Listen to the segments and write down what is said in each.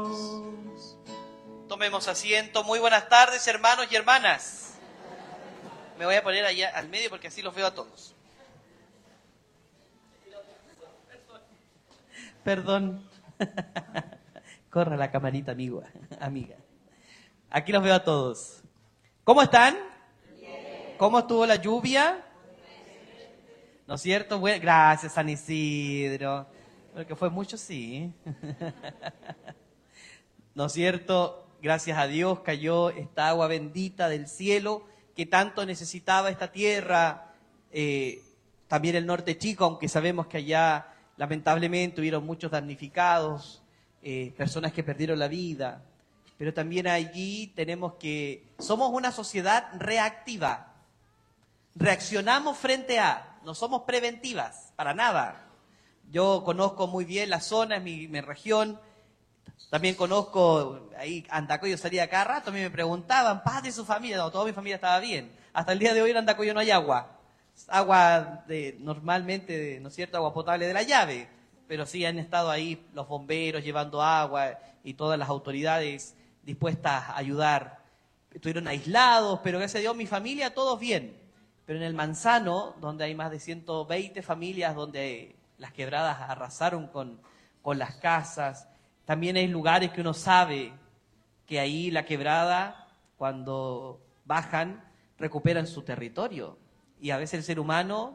Tomemos asiento. Muy buenas tardes, hermanos y hermanas. Me voy a poner allá al medio porque así los veo a todos. Perdón. Corra la camarita, amiga. Aquí los veo a todos. ¿Cómo están? ¿Cómo estuvo la lluvia? ¿No es cierto? Bueno, gracias, San Isidro. Porque fue mucho, sí. ¿No es cierto? Gracias a Dios cayó esta agua bendita del cielo que tanto necesitaba esta tierra. También el norte chico, aunque sabemos que allá lamentablemente hubieron muchos damnificados, personas que perdieron la vida. Pero también allí somos una sociedad reactiva. Reaccionamos frente a, no somos preventivas, para nada. Yo conozco muy bien la zona, mi región. También conozco, ahí Andacollo salía cada rato, a mí me preguntaban, ¿paz de su familia? No, toda mi familia estaba bien. Hasta el día de hoy en Andacollo no hay agua. Agua normalmente, ¿no es cierto?, agua potable de la llave. Pero sí han estado ahí los bomberos llevando agua y todas las autoridades dispuestas a ayudar. Estuvieron aislados, pero gracias a Dios mi familia, todos bien. Pero en el Manzano, donde hay más de 120 familias, donde las quebradas arrasaron con las casas. También hay lugares que uno sabe que ahí la quebrada, cuando bajan, recuperan su territorio. Y a veces el ser humano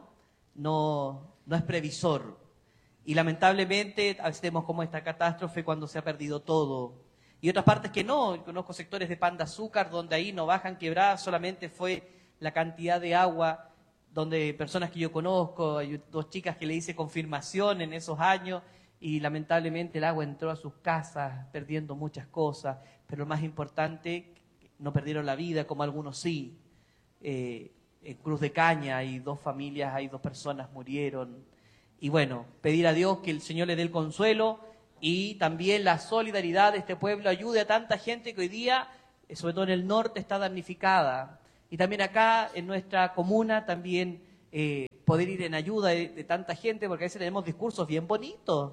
no es previsor. Y lamentablemente a veces tenemos como esta catástrofe cuando se ha perdido todo. Y otras partes que no. Conozco sectores de Pan de Azúcar donde ahí no bajan quebradas, solamente fue la cantidad de agua, donde personas que yo conozco, hay 2 chicas que le hice confirmación en esos años, y lamentablemente el agua entró a sus casas, perdiendo muchas cosas, pero lo más importante, no perdieron la vida, como algunos sí. En Cruz de Caña hay 2 familias, hay 2 personas murieron. Y bueno, pedir a Dios que el Señor le dé el consuelo y también la solidaridad de este pueblo ayude a tanta gente que hoy día, sobre todo en el norte, está damnificada. Y también acá, en nuestra comuna, también poder ir en ayuda de tanta gente, porque a veces tenemos discursos bien bonitos.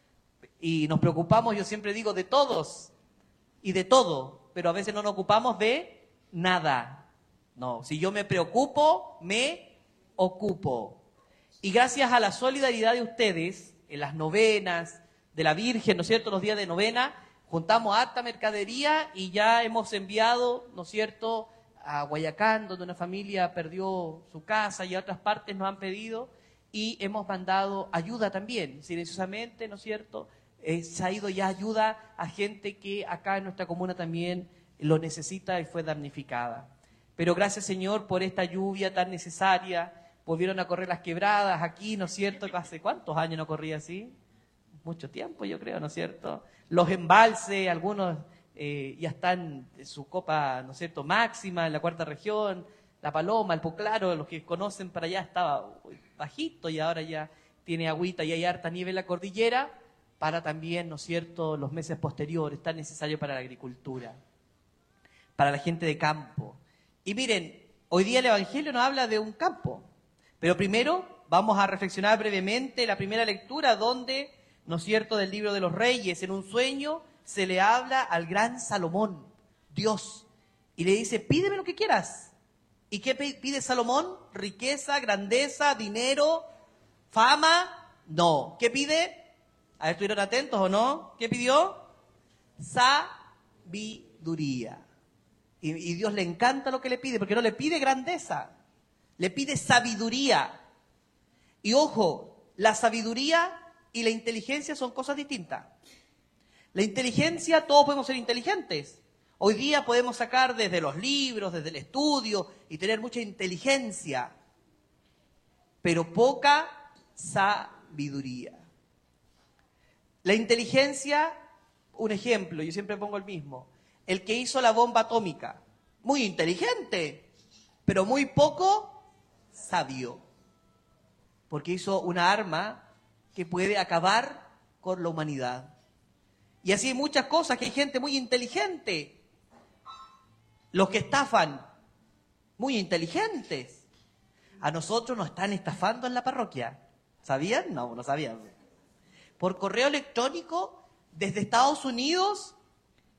Y nos preocupamos, yo siempre digo, de todos y de todo, pero a veces no nos ocupamos de nada. No, si yo me preocupo, me ocupo. Y gracias a la solidaridad de ustedes, en las novenas de la Virgen, ¿no es cierto?, los días de novena, juntamos harta mercadería y ya hemos enviado, ¿no es cierto?, a Guayacán, donde una familia perdió su casa, y a otras partes nos han pedido, y hemos mandado ayuda también, silenciosamente, ¿no es cierto?, se ha ido ya ayuda a gente que acá en nuestra comuna también lo necesita y fue damnificada. Pero gracias, Señor, por esta lluvia tan necesaria. Volvieron a correr las quebradas aquí, ¿no es cierto? ¿Hace cuántos años no corría así? Mucho tiempo, yo creo, ¿no es cierto? Los embalses, algunos ya están en su copa, ¿no es cierto?, máxima en la 4ª región. La Paloma, el Poclaro, los que conocen para allá estaba bajito y ahora ya tiene agüita y hay harta nieve en la cordillera, para también, ¿no es cierto?, los meses posteriores, tan necesario para la agricultura, para la gente de campo. Y miren, hoy día el Evangelio nos habla de un campo, pero primero vamos a reflexionar brevemente la primera lectura donde, ¿no es cierto?, del libro de los Reyes, en un sueño se le habla al gran Salomón, Dios, y le dice, pídeme lo que quieras. ¿Y qué pide Salomón? ¿Riqueza, grandeza, dinero, fama? No. ¿Qué pide? A ver, ¿estuvieron atentos o no? ¿Qué pidió? Sabiduría. Y Dios le encanta lo que le pide, porque no le pide grandeza, le pide sabiduría. Y ojo, la sabiduría y la inteligencia son cosas distintas. La inteligencia, todos podemos ser inteligentes. Hoy día podemos sacar desde los libros, desde el estudio y tener mucha inteligencia, pero poca sabiduría. La inteligencia, un ejemplo, yo siempre pongo el mismo. El que hizo la bomba atómica, muy inteligente, pero muy poco sabio, porque hizo una arma que puede acabar con la humanidad. Y así hay muchas cosas, que hay gente muy inteligente. Los que estafan, muy inteligentes. A nosotros nos están estafando en la parroquia. ¿Sabían? No sabían. Por correo electrónico, desde Estados Unidos,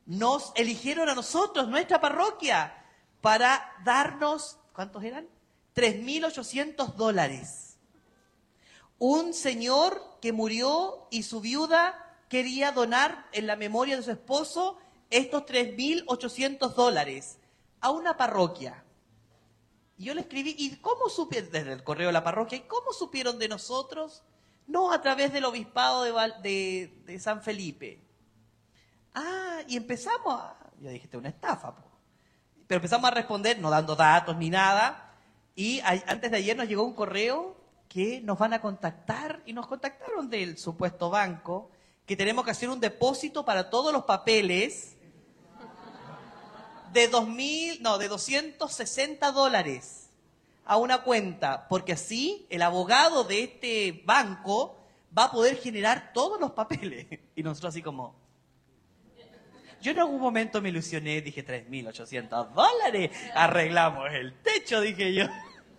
nos eligieron a nosotros, nuestra parroquia, para darnos, ¿cuántos eran? $3.800. Un señor que murió y su viuda quería donar en la memoria de su esposo estos $3.800 a una parroquia. Y yo le escribí, ¿y cómo supieron? Desde el correo de la parroquia, ¿y cómo supieron de nosotros? No, a través del obispado de San Felipe. Y empezamos yo dije, esto es una estafa, po. Pero empezamos a responder, no dando datos ni nada, y antes de ayer nos llegó un correo que nos van a contactar, y nos contactaron del supuesto banco, que tenemos que hacer un depósito para todos los papeles de $260 a una cuenta, porque así el abogado de este banco va a poder generar todos los papeles. Y nosotros así como... Yo en algún momento me ilusioné, dije $3.800, arreglamos el techo, dije yo.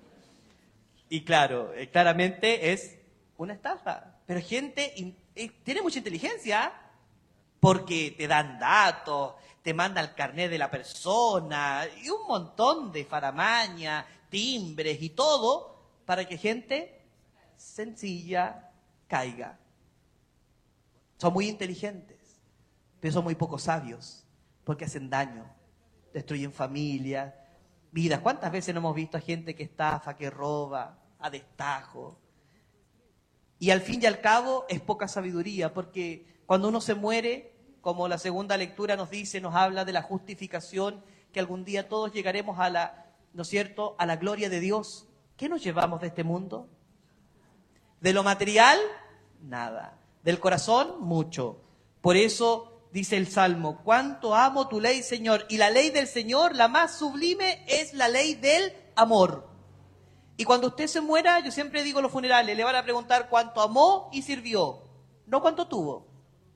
Y claro, claramente es una estafa. Pero gente tiene mucha inteligencia, porque te dan datos, te manda el carnet de la persona, y un montón de faramaña, timbres y todo, para que gente sencilla caiga. Son muy inteligentes, pero son muy poco sabios, porque hacen daño, destruyen familias, vidas. ¿Cuántas veces no hemos visto a gente que estafa, que roba, a destajo? Y al fin y al cabo es poca sabiduría, porque cuando uno se muere, como la segunda lectura nos dice, nos habla de la justificación, que algún día todos llegaremos a la, ¿no es cierto?, a la gloria de Dios. ¿Qué nos llevamos de este mundo? De lo material, nada. Del corazón, mucho. Por eso dice el Salmo, cuánto amo tu ley, Señor. Y la ley del Señor, la más sublime, es la ley del amor. Y cuando usted se muera, yo siempre digo en los funerales, le van a preguntar cuánto amó y sirvió, no cuánto tuvo.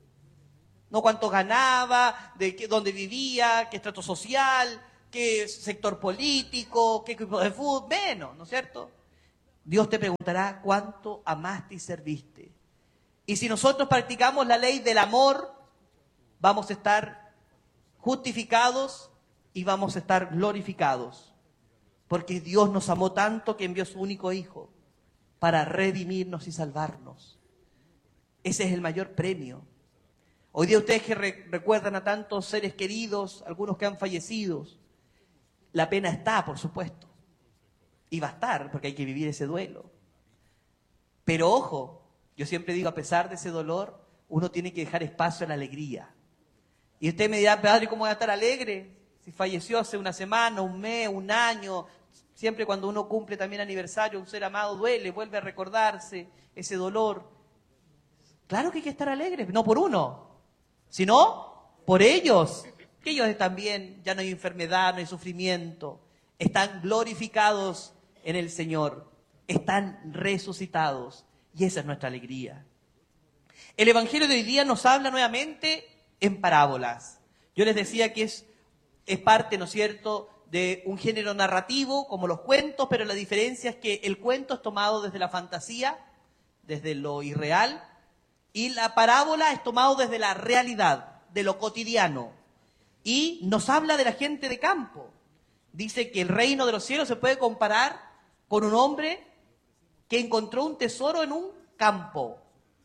No cuánto ganaba, dónde vivía, qué estrato social, qué sector político, qué equipo de fútbol, menos, ¿no es cierto? Dios te preguntará cuánto amaste y serviste. Y si nosotros practicamos la ley del amor, vamos a estar justificados y vamos a estar glorificados. Porque Dios nos amó tanto que envió a su único Hijo para redimirnos y salvarnos. Ese es el mayor premio. Hoy día ustedes que recuerdan a tantos seres queridos, algunos que han fallecido, la pena está, por supuesto. Y va a estar, porque hay que vivir ese duelo. Pero ojo, yo siempre digo, a pesar de ese dolor, uno tiene que dejar espacio a la alegría. Y usted me dirá, padre, ¿cómo voy a estar alegre? Si falleció hace una semana, un mes, un año. Siempre cuando uno cumple también aniversario, un ser amado duele, vuelve a recordarse ese dolor. Claro que hay que estar alegre, no por uno, sino por ellos. Que ellos están bien, ya no hay enfermedad, no hay sufrimiento. Están glorificados en el Señor. Están resucitados. Y esa es nuestra alegría. El Evangelio de hoy día nos habla nuevamente en parábolas. Yo les decía que es parte, ¿no es cierto?, de un género narrativo, como los cuentos, pero la diferencia es que el cuento es tomado desde la fantasía, desde lo irreal, y la parábola es tomado desde la realidad, de lo cotidiano. Y nos habla de la gente de campo. Dice que el reino de los cielos se puede comparar con un hombre que encontró un tesoro en un campo.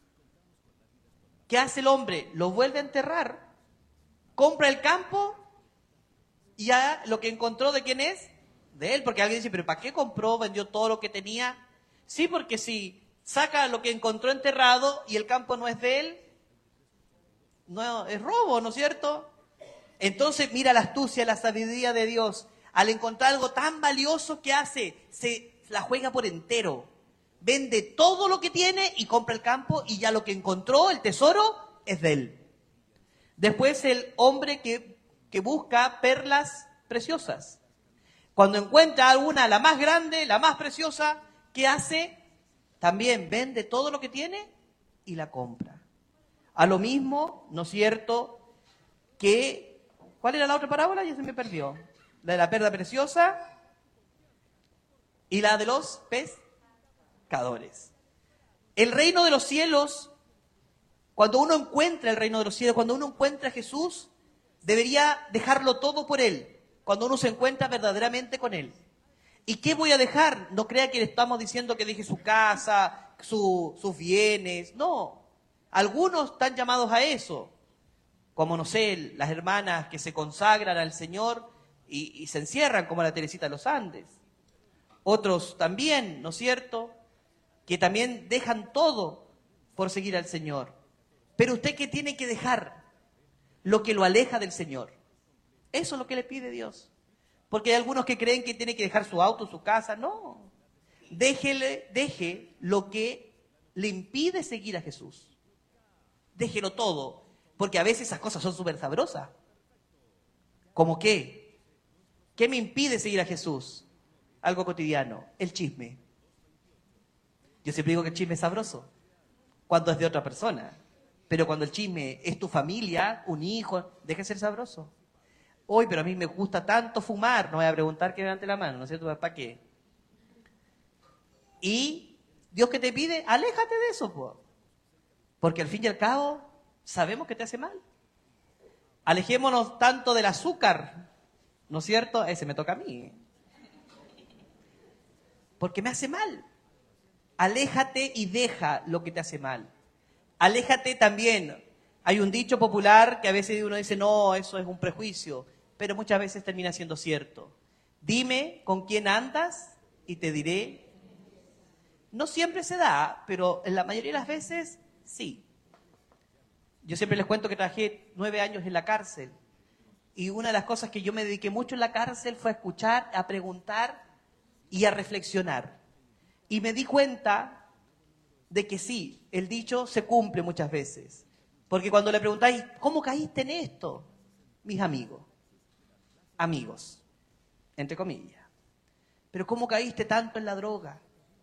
¿Qué hace el hombre? Lo vuelve a enterrar, compra el campo y ya lo que encontró, ¿de quién es? De él, porque alguien dice, ¿pero para qué compró? ¿Vendió todo lo que tenía? Sí, porque si saca lo que encontró enterrado y el campo no es de él, no es robo, ¿no es cierto? Entonces mira la astucia, la sabiduría de Dios. Al encontrar algo tan valioso, ¿qué hace? Se la juega por entero. Vende todo lo que tiene y compra el campo y ya lo que encontró, el tesoro, es de él. Después el hombre que busca perlas preciosas. Cuando encuentra alguna, la más grande, la más preciosa, ¿qué hace? También vende todo lo que tiene y la compra. A lo mismo, ¿no es cierto?, que... ¿Cuál era la otra parábola? Ya se me perdió. La de la perla preciosa y la de los pescadores. El reino de los cielos, cuando uno encuentra el reino de los cielos, cuando uno encuentra a Jesús, Debería dejarlo todo por Él, cuando uno se encuentra verdaderamente con Él. ¿Y qué voy a dejar? No crea que le estamos diciendo que deje su casa, sus bienes. No, algunos están llamados a eso. Como, no sé, las hermanas que se consagran al Señor y se encierran, como la Teresita de los Andes. Otros también, ¿no es cierto?, que también dejan todo por seguir al Señor. Pero usted, ¿qué tiene que dejar? Lo que lo aleja del Señor. Eso es lo que le pide Dios. Porque hay algunos que creen que tiene que dejar su auto, su casa. No. Deje lo que le impide seguir a Jesús. Déjelo todo. Porque a veces esas cosas son súper sabrosas. ¿Cómo qué? ¿Qué me impide seguir a Jesús? Algo cotidiano, el chisme. Yo siempre digo que el chisme es sabroso cuando es de otra persona. Pero cuando el chisme es tu familia, un hijo, deja de ser sabroso. Hoy, pero a mí me gusta tanto fumar. No voy a preguntar que levante la mano, ¿no es cierto? ¿Para qué? Y Dios, que te pide, aléjate de eso, po. Porque al fin y al cabo sabemos que te hace mal. Alejémonos tanto del azúcar, ¿no es cierto? Ese me toca a mí. Porque me hace mal. Aléjate y deja lo que te hace mal. Aléjate también. Hay un dicho popular que a veces uno dice, no, eso es un prejuicio, pero muchas veces termina siendo cierto. Dime con quién andas y te diré. No siempre se da, pero en la mayoría de las veces sí. Yo siempre les cuento que trabajé 9 años en la cárcel y una de las cosas que yo me dediqué mucho en la cárcel fue a escuchar, a preguntar y a reflexionar. Y me di cuenta de que sí, el dicho se cumple muchas veces. Porque cuando le preguntáis, ¿cómo caíste en esto? Mis amigos, entre comillas. Pero ¿cómo caíste tanto en la droga?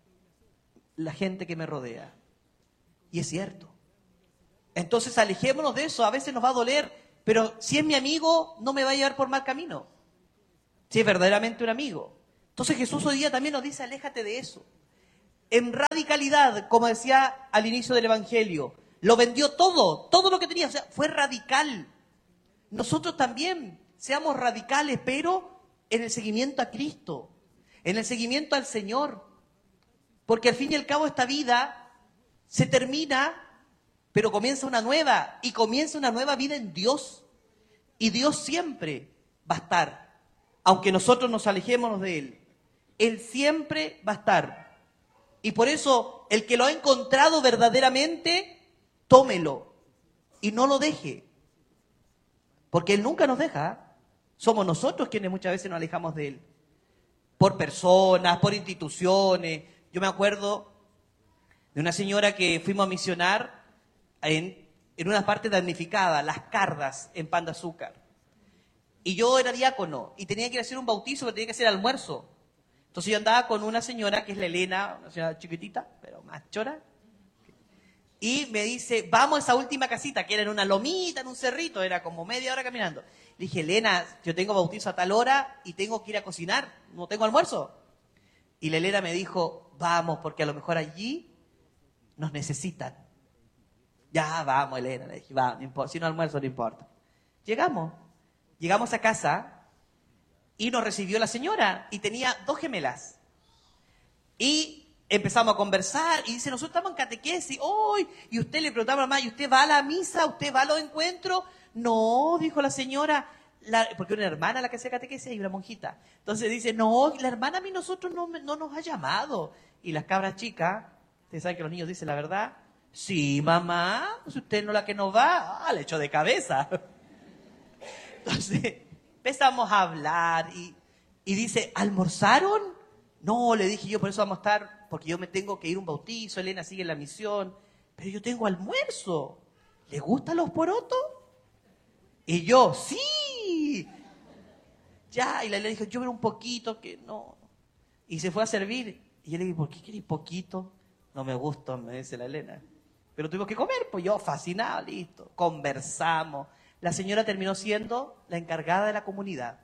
La gente que me rodea. Y es cierto. Entonces alejémonos de eso, a veces nos va a doler, pero si es mi amigo, no me va a llevar por mal camino. Si es verdaderamente un amigo. Entonces Jesús hoy día también nos dice, aléjate de eso. En radicalidad, como decía al inicio del Evangelio, lo vendió todo lo que tenía, o sea, fue radical. Nosotros también seamos radicales, pero en el seguimiento a Cristo, en el seguimiento al Señor. Porque al fin y al cabo esta vida se termina, pero comienza una nueva, y comienza una nueva vida en Dios. Y Dios siempre va a estar, aunque nosotros nos alejémonos de Él. Él siempre va a estar. Y por eso, el que lo ha encontrado verdaderamente, tómelo y no lo deje. Porque Él nunca nos deja. Somos nosotros quienes muchas veces nos alejamos de Él. Por personas, por instituciones. Yo me acuerdo de una señora que fuimos a misionar en una parte damnificada, Las Cardas, en Pan de Azúcar. Y yo era diácono y tenía que ir a hacer un bautizo, pero tenía que hacer almuerzo. Entonces yo andaba con una señora, que es la Elena, una señora chiquitita, pero más chora. Y me dice, vamos a esa última casita, que era en una lomita, en un cerrito, era como media hora caminando. Le dije, Elena, yo tengo bautizo a tal hora y tengo que ir a cocinar, no tengo almuerzo. Y la Elena me dijo, vamos, porque a lo mejor allí nos necesitan. Ya, vamos, Elena, le dije, va, no importa, si no almuerzo no importa. Llegamos a casa y nos recibió la señora y tenía 2 gemelas. Y empezamos a conversar y dice, nosotros estamos en catequesis hoy. Y usted le preguntaba a mamá, ¿y usted va a la misa? ¿Usted va a los encuentros? No, dijo la señora, porque una hermana la que hacía catequesis y una monjita. Entonces dice, no, la hermana a mí nosotros no nos ha llamado. Y las cabras chicas, ustedes saben que los niños dicen la verdad. Sí, mamá, si usted no es la que nos va, le echó de cabeza. Entonces empezamos a hablar y dice, ¿almorzaron? No, le dije yo, por eso vamos a estar, porque yo me tengo que ir a un bautizo, Elena sigue en la misión, pero yo tengo almuerzo. ¿Le gustan los porotos? Y yo, sí. Ya, y la Elena dijo, yo veo un poquito, que no. Y se fue a servir. Y yo le dije, ¿por qué querés poquito? No me gusta, me dice la Elena. Pero tuvimos que comer, pues yo fascinado, listo. Conversamos. La señora terminó siendo la encargada de la comunidad.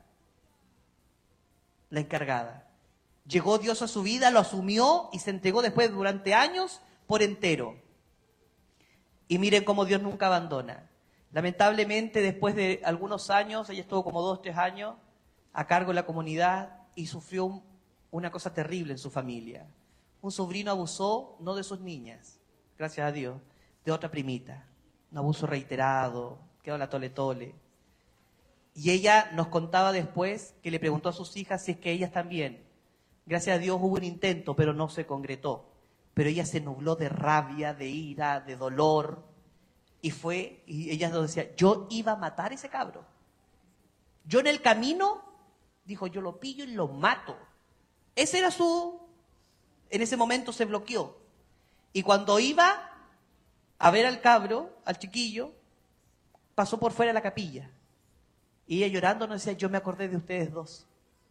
La encargada. Llegó Dios a su vida, lo asumió y se entregó después durante años por entero. Y miren cómo Dios nunca abandona. Lamentablemente, después de algunos años, ella estuvo como 2, 3 años a cargo de la comunidad y sufrió una cosa terrible en su familia. Un sobrino abusó, no de sus niñas, gracias a Dios, de otra primita. Un abuso reiterado, quedó la tole tole. Y ella nos contaba después que le preguntó a sus hijas si es que ellas también. Gracias a Dios hubo un intento, pero no se concretó. Pero ella se nubló de rabia, de ira, de dolor. Y ella nos decía, yo iba a matar a ese cabro. Yo en el camino, dijo, yo lo pillo y lo mato. Ese era en ese momento se bloqueó. Y cuando iba a ver al cabro, al chiquillo, pasó por fuera de la capilla. Y ella llorando nos decía, yo me acordé de ustedes dos.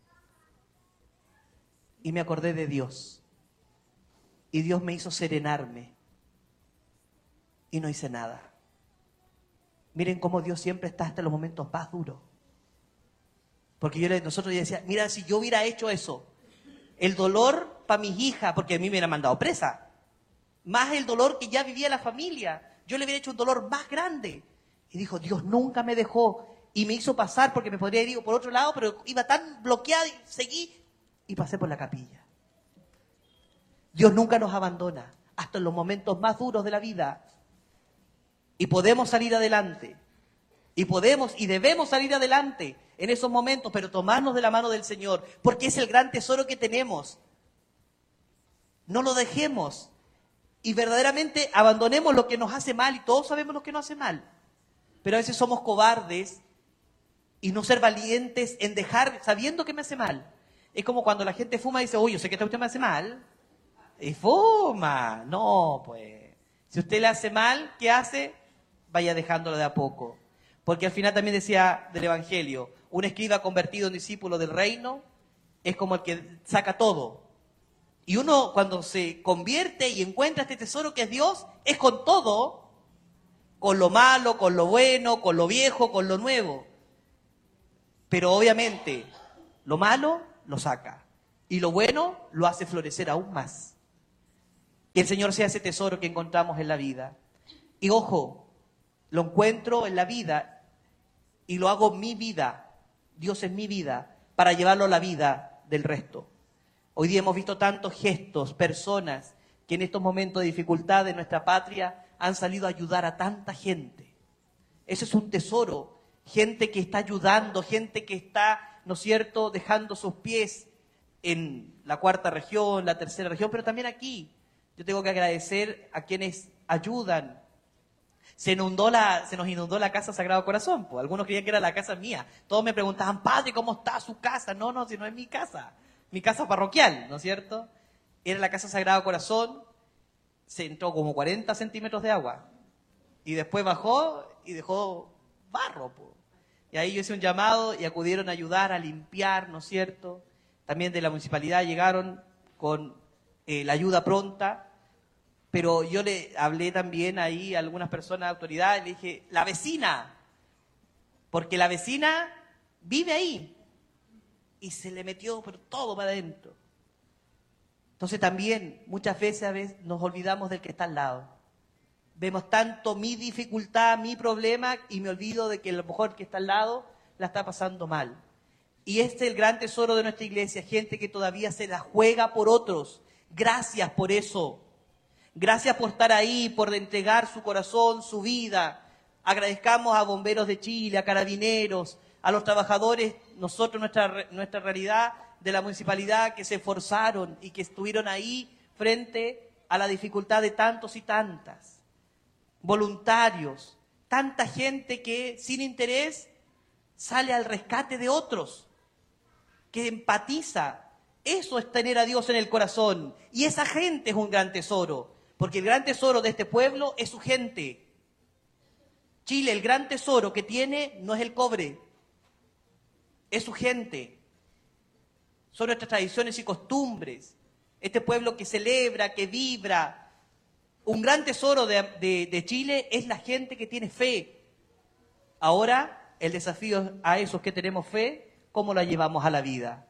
Y me acordé de Dios. Y Dios me hizo serenarme. Y no hice nada. Miren cómo Dios siempre está hasta los momentos más duros. Porque nosotros ya decía, mira, si yo hubiera hecho eso, el dolor para mis hijas, porque a mí me hubieran mandado presa, más el dolor que ya vivía la familia, yo le hubiera hecho un dolor más grande. Y dijo, Dios nunca me dejó y me hizo pasar porque me podría haber ido por otro lado, pero iba tan bloqueado y seguí y pasé por la capilla. Dios nunca nos abandona, hasta en los momentos más duros de la vida. Y podemos salir adelante. Y podemos y debemos salir adelante en esos momentos, pero tomarnos de la mano del Señor, porque es el gran tesoro que tenemos. No lo dejemos. Y verdaderamente abandonemos lo que nos hace mal, y todos sabemos lo que nos hace mal. Pero a veces somos cobardes y no ser valientes en dejar, sabiendo que me hace mal. Es como cuando la gente fuma y dice, oye, yo sé que usted me hace mal. Y fuma. No, pues. Si usted le hace mal, ¿qué hace? Vaya dejándolo de a poco. Porque al final también decía del Evangelio, un escriba convertido en discípulo del reino es como el que saca todo. Y uno cuando se convierte y encuentra este tesoro que es Dios, es con todo, con lo malo, con lo bueno, con lo viejo, con lo nuevo. Pero obviamente lo malo lo saca y lo bueno lo hace florecer aún más. Que el Señor sea ese tesoro que encontramos en la vida. Y ojo, lo encuentro en la vida y lo hago mi vida. Dios es mi vida para llevarlo a la vida del resto. Hoy día hemos visto tantos gestos, personas que en estos momentos de dificultad de nuestra patria han salido a ayudar a tanta gente. Eso es un tesoro. Gente que está ayudando, gente que está, ¿no es cierto?, dejando sus pies en la 4ª región, la 3ª región, pero también aquí. Yo tengo que agradecer a quienes ayudan. Se nos inundó la casa Sagrado Corazón. Pues. Algunos creían que era la casa mía. Todos me preguntaban, padre, ¿cómo está su casa? No, si no es mi casa parroquial, ¿no es cierto? Era la casa Sagrado Corazón, se entró como 40 centímetros de agua. Y después bajó y dejó barro. Pues. Y ahí yo hice un llamado y acudieron a ayudar a limpiar, ¿no es cierto? También de la municipalidad llegaron con la ayuda pronta. Pero yo le hablé también ahí a algunas personas de autoridad y le dije, la vecina, porque la vecina vive ahí. Y se le metió pero todo para adentro. Entonces también muchas veces nos olvidamos del que está al lado. Vemos tanto mi dificultad, mi problema, y me olvido de que a lo mejor el que está al lado la está pasando mal. Y este es el gran tesoro de nuestra iglesia, gente que todavía se la juega por otros. Gracias por eso. Gracias por estar ahí, por entregar su corazón, su vida. Agradezcamos a Bomberos de Chile, a Carabineros, a los trabajadores, nosotros, nuestra realidad de la municipalidad, que se esforzaron y que estuvieron ahí frente a la dificultad de tantos y tantas. Voluntarios, tanta gente que sin interés sale al rescate de otros, que empatiza. Eso es tener a Dios en el corazón. Y esa gente es un gran tesoro. Porque el gran tesoro de este pueblo es su gente. Chile, el gran tesoro que tiene no es el cobre, es su gente. Son nuestras tradiciones y costumbres. Este pueblo que celebra, que vibra. Un gran tesoro de Chile es la gente que tiene fe. Ahora, el desafío es a esos que tenemos fe, ¿cómo la llevamos a la vida?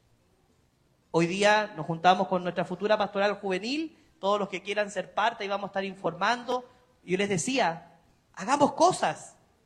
Hoy día nos juntamos con nuestra futura pastoral juvenil, todos los que quieran ser parte y vamos a estar informando. Yo les decía, hagamos cosas.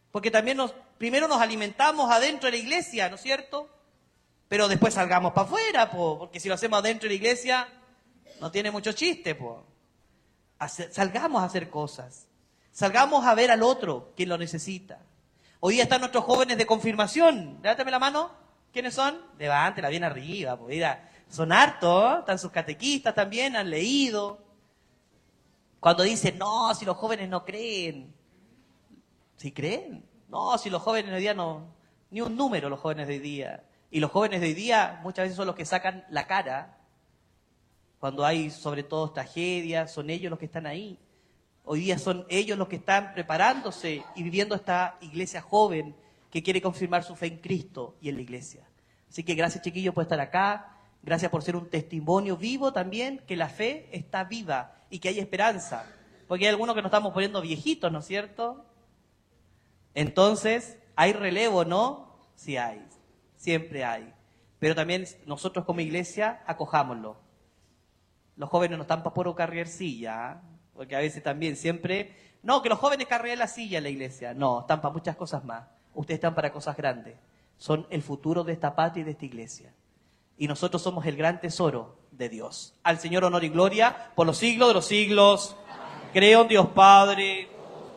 Porque también primero nos alimentamos adentro de la iglesia, ¿no es cierto? Pero después salgamos para afuera, porque si lo hacemos adentro de la iglesia, no tiene mucho chiste, salgamos a hacer cosas. Salgamos a ver al otro, quien lo necesita. Hoy día están nuestros jóvenes de confirmación. Levántame la mano. ¿Quiénes son? Levántela bien arriba. Mira, son hartos, ¿eh? Están sus catequistas también, han leído. Cuando dicen, no, si los jóvenes no creen. ¿Sí creen? No, si los jóvenes de hoy día no... Ni un número los jóvenes de hoy día. Y los jóvenes de hoy día muchas veces son los que sacan la cara. Cuando hay sobre todo tragedias, son ellos los que están ahí. Hoy día son ellos los que están preparándose y viviendo esta iglesia joven que quiere confirmar su fe en Cristo y en la iglesia. Así que gracias, chiquillos, por estar acá. Gracias por ser un testimonio vivo también, que la fe está viva y que hay esperanza. Porque hay algunos que nos estamos poniendo viejitos, ¿no es cierto? Entonces, ¿hay relevo, no? Sí hay, siempre hay. Pero también nosotros como iglesia, acojámoslo. Los jóvenes no están para puro carrier silla, ¿eh? Porque a veces también siempre... No, que los jóvenes carreen la silla en la iglesia. No, están para muchas cosas más. Ustedes están para cosas grandes. Son el futuro de esta patria y de esta iglesia. Y nosotros somos el gran tesoro de Dios. Al Señor honor y gloria por los siglos de los siglos. Amén. Creo en Dios Padre.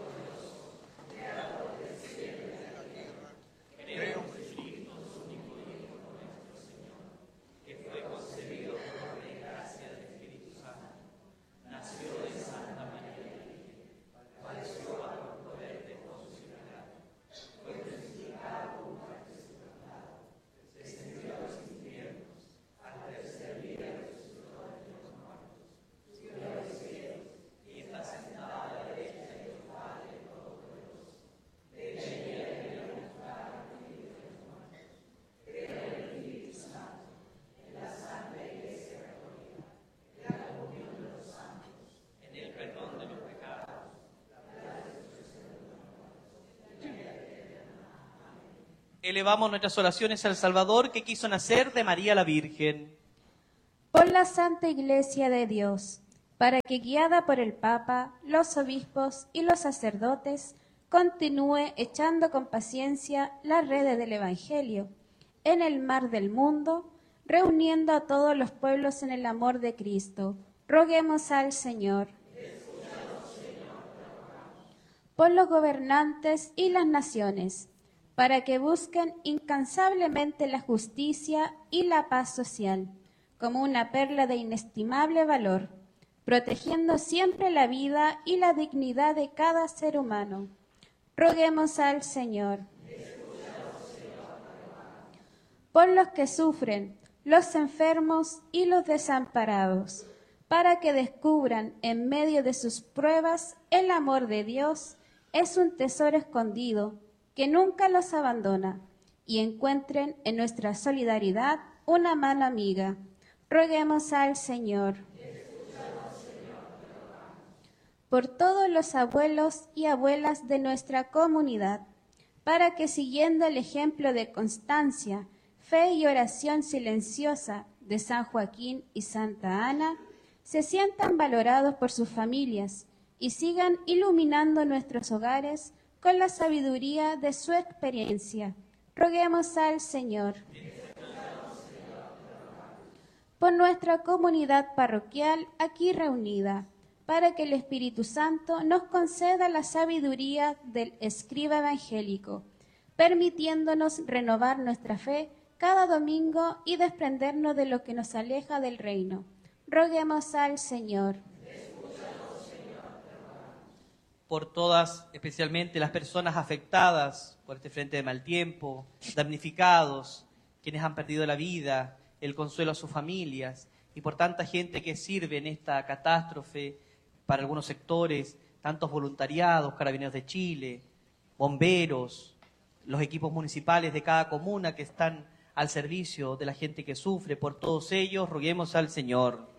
Elevamos nuestras oraciones al Salvador que quiso nacer de María la Virgen. Por la Santa Iglesia de Dios, para que guiada por el Papa, los obispos y los sacerdotes, continúe echando con paciencia las redes del Evangelio en el mar del mundo, reuniendo a todos los pueblos en el amor de Cristo. Roguemos al Señor. Por los gobernantes y las naciones, para que busquen incansablemente la justicia y la paz social, como una perla de inestimable valor, protegiendo siempre la vida y la dignidad de cada ser humano. Roguemos al Señor. Por los que sufren, los enfermos y los desamparados, para que descubran en medio de sus pruebas el amor de Dios es un tesoro escondido que nunca los abandona, y encuentren en nuestra solidaridad una mano amiga. Roguemos al Señor. Por todos los abuelos y abuelas de nuestra comunidad, para que siguiendo el ejemplo de constancia, fe y oración silenciosa de San Joaquín y Santa Ana, se sientan valorados por sus familias y sigan iluminando nuestros hogares con la sabiduría de su experiencia. Roguemos al Señor. Por nuestra comunidad parroquial aquí reunida, para que el Espíritu Santo nos conceda la sabiduría del escriba evangélico, permitiéndonos renovar nuestra fe cada domingo y desprendernos de lo que nos aleja del reino. Roguemos al Señor. Por todas, especialmente las personas afectadas por este frente de mal tiempo, damnificados, quienes han perdido la vida, el consuelo a sus familias, y por tanta gente que sirve en esta catástrofe para algunos sectores, tantos voluntariados, Carabineros de Chile, bomberos, los equipos municipales de cada comuna que están al servicio de la gente que sufre. Por todos ellos, roguemos al Señor.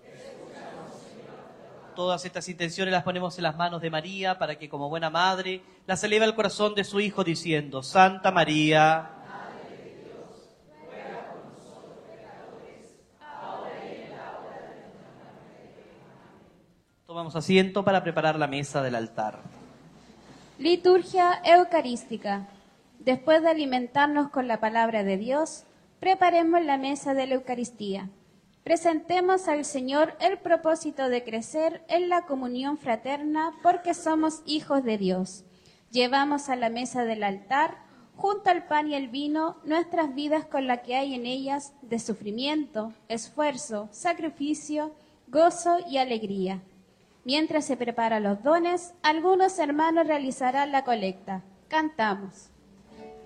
Todas estas intenciones las ponemos en las manos de María para que como buena madre las eleve al corazón de su Hijo diciendo: Santa María, Madre de Dios, ruega por nosotros pecadores, ahora y en la hora de nuestra muerte. Amén. Tomamos asiento para preparar la mesa del altar. Liturgia eucarística. Después de alimentarnos con la palabra de Dios, preparemos la mesa de la Eucaristía. Presentemos al Señor el propósito de crecer en la comunión fraterna porque somos hijos de Dios. Llevamos a la mesa del altar, junto al pan y el vino, nuestras vidas con la que hay en ellas de sufrimiento, esfuerzo, sacrificio, gozo y alegría. Mientras se preparan los dones, algunos hermanos realizarán la colecta. Cantamos.